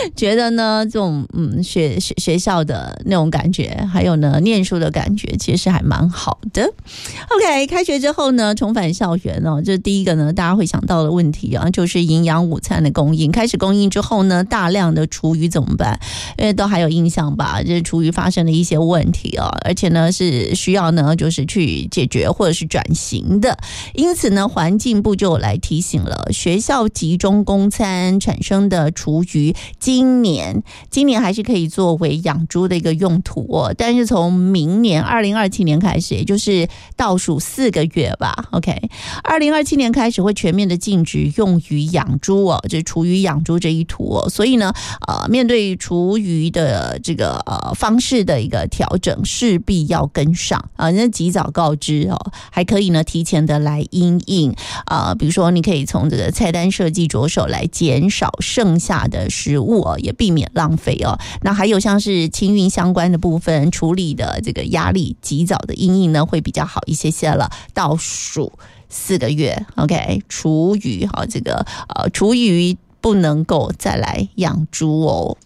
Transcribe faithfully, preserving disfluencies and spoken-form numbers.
觉得呢这种嗯学学学校的那种感觉，还有呢念书的感觉，其实还蛮好的。OK， 开学之后呢，重返校园哦，这第一个呢大家会想到的问题啊，就是营养午餐的供应。开始供应之后呢，大量的厨余怎么办？因为都还有印象吧，这厨余发生了一些问题啊，而且呢是需要呢就是去解决或者是转型的。因此呢，环境部就来提醒了，学校集中供餐产生的厨余，今年今年还是可以作为养猪的一个用途哦，但是从明年二零二七年开始，也就是倒数四个月吧 ，OK， 二零二七年开始会全面的禁止用于养猪哦，这厨余养猪这一途哦，所以呢，呃，面对厨余的这个呃方式的一个调整，势必要跟上啊，那及早告知哦，还可以呢提前的来因应啊、呃，比如说你可以从这个菜单设计着手来减少剩下的食物哦，也避免浪费哦。那还有像是清运相关的部分处理的这个压力，及早的因应呢会比较好一些些了。倒数四个月 ，OK， 厨余好，这个呃厨余不能够再来养猪哦。